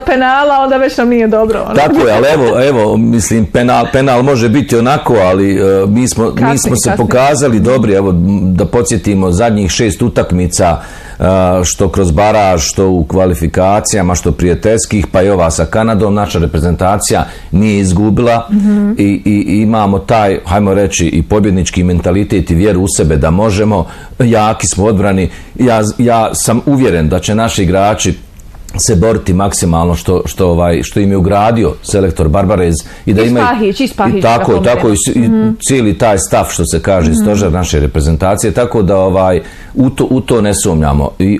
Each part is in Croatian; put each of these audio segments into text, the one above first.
penala, onda već nam nije dobro. Tako je, ali evo, mislim, penal može biti onako, ali mi smo se pokazali dobri, evo, da podsjetimo zadnjih 6 utakmica, što kroz baraž, što u kvalifikacijama, što prijateljskih, pa i ova sa Kanadom, naša reprezentacija nije izgubila i imamo taj, hajmo reći, i pobjednički mentalitet i vjeru u sebe da možemo, jaki smo odbrani. Ja sam uvjeren da će naši igrači se boriti maksimalno što im je ugradio selektor Barbarez i da imaju i tako i cijeli taj stav, što se kaže, stožer naše reprezentacije, tako da u to ne sumnjamo i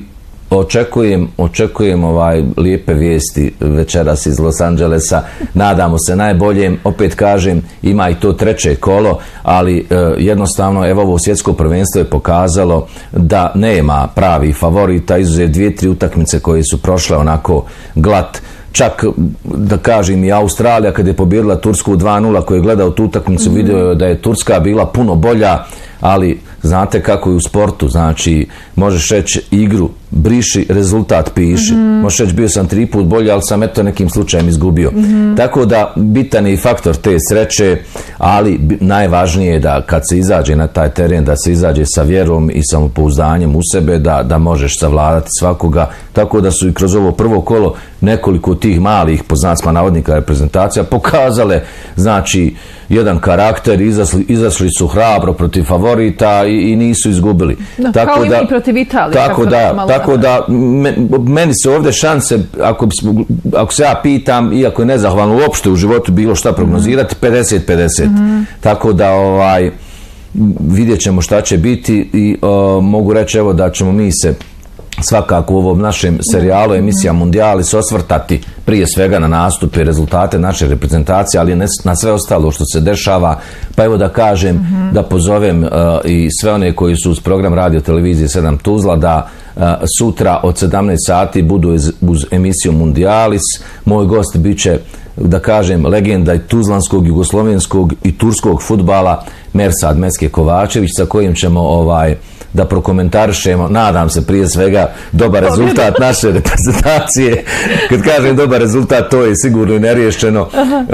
očekujem lijepe vijesti večeras iz Los Angelesa. Nadamo se najboljem. Opet kažem, ima i to 3. kolo, ali jednostavno evo ovo svjetsko prvenstvo je pokazalo da nema pravi favorita, izuzev 2-3 utakmice koje su prošle onako glat. Čak, da kažem, i Australija kad je pobijedila Tursku 2-0, koji je gledao tu utakmicu, vidio da je Turska bila puno bolja, ali znate kako je u sportu, znači možeš reći igru briši, rezultat piši. Možeš reći bio sam 3 put bolji, ali sam eto nekim slučajem izgubio. Tako da bitan je i faktor te sreće, ali najvažnije je da kad se izađe na taj teren, da se izađe sa vjerom i samopouzdanjem u sebe, da možeš savladati svakoga. Tako da su i kroz ovo prvo kolo nekoliko tih malih, po znacima navodnika, reprezentacija pokazale, znači, jedan karakter, izašli su hrabro protiv favorita i nisu izgubili. Kao i mi protiv Italije. Tako da meni se ovdje šanse, ako se ja pitam, iako je nezahvalno uopšte u životu bilo šta prognozirati, 50-50. Tako da vidjet ćemo šta će biti i mogu reći evo da ćemo mi se svakako u ovom našem serijalu emisija Mundijali se osvrtati prije svega na nastupe i rezultate naše reprezentacije, ali na sve ostalo što se dešava. Pa evo da kažem, da pozovem i sve one koji su uz program radio televizije 7 Tuzla da sutra od 17 sati budu uz emisiju Mundijalis. Moj gost biće, da kažem, legenda i tuzlanskog, jugoslovenskog i turskog fudbala Mersad Meske Kovačević, sa kojim ćemo da prokomentarišemo, nadam se prije svega, dobar rezultat naše reprezentacije. Kad kažem dobar rezultat, to je sigurno i neriješeno,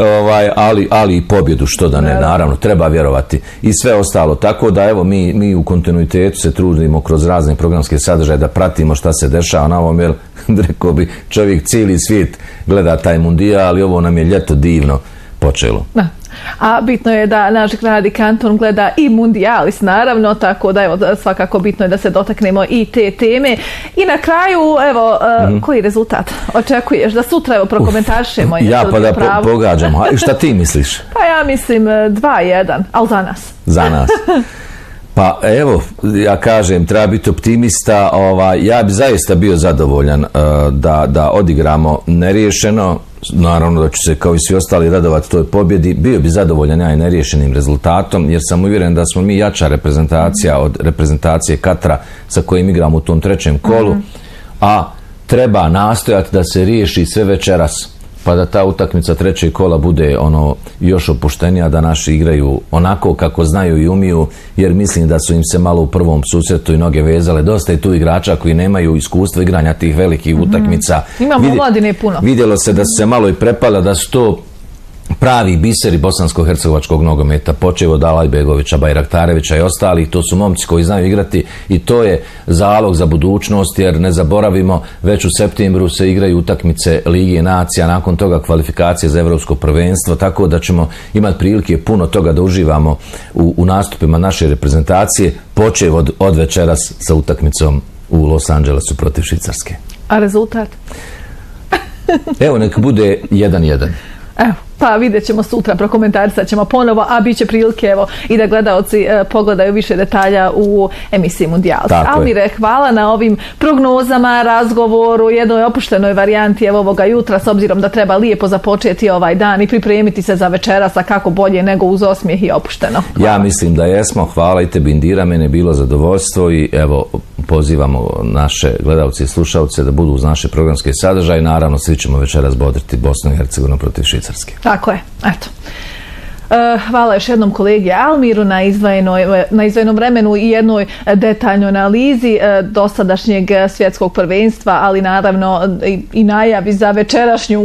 ali i pobjedu, što da ne, naravno, treba vjerovati i sve ostalo. Tako da evo mi u kontinuitetu se trudimo kroz razne programske sadržaje da pratimo šta se dešava na ovom, jer rekao bi čovjek, cijeli svijet gleda taj mundijal, ali ovo nam je ljeto divno počelo. A bitno je da naš grad i kanton gleda i Mundijalis, naravno, tako da evo, svakako bitno je da se dotaknemo i te teme. I na kraju, evo, koji rezultat očekuješ da sutra, evo, prokomentarišemo? Ja pa da pogađam. I šta ti misliš? Pa ja mislim 2-1, ali za nas. Za nas. Pa evo, ja kažem, treba biti optimista. Ja bi zaista bio zadovoljan da odigramo neriješeno. Naravno da ću se kao i svi ostali radovati toj pobjedi. Bio bi zadovoljan ja i neriješenim rezultatom, jer sam uvjeren da smo mi jača reprezentacija od reprezentacije Katra sa kojim igramo u tom 3. kolu, a treba nastojati da se riješi sve večeras, pa da ta utakmica 3. kola bude još opuštenija, da naši igraju onako kako znaju i umiju, jer mislim da su im se malo u prvom susretu i noge vezale. Dosta je tu igrača koji nemaju iskustva igranja tih velikih utakmica. Imamo mladine puno. Vidjelo se da su se malo i prepala, da su to pravi biseri bosansko-hercegovačkog nogometa, počev od Alajbegovića, Bajraktarevića i ostalih. To su momci koji znaju igrati i to je zalog za budućnost, jer ne zaboravimo, već u septembru se igraju utakmice Lige nacija, nakon toga kvalifikacije za evropsko prvenstvo, tako da ćemo imati prilike puno toga da uživamo u nastupima naše reprezentacije, počev od večeras sa utakmicom u Los Angelesu protiv Švicarske. A rezultat? Evo, nek bude 1-1. Evo, pa vidjet ćemo sutra, prokomentarisat ćemo ponovo, a bit će prilike evo, i da gledaoci pogledaju više detalja u emisiji Mundijalis. Almire, hvala na ovim prognozama, razgovoru, jednoj opuštenoj varijanti evo ovoga jutra, s obzirom da treba lijepo započeti ovaj dan i pripremiti se za večeras, a kako bolje nego uz osmijeh i opušteno. Hvala. Ja mislim da jesmo, hvala i tebi Indira, mene je bilo zadovoljstvo i evo pozivamo naše gledalce i slušalce da budu uz naše programske sadržaje. Naravno, svi ćemo večeras bodriti Bosnu i Hercegovinu protiv Švicarske. Tako je, eto. Hvala još jednom kolegi Almiru na izdvojenom vremenu i jednoj detaljnoj analizi dosadašnjeg svjetskog prvenstva, ali naravno i najavi za večerašnju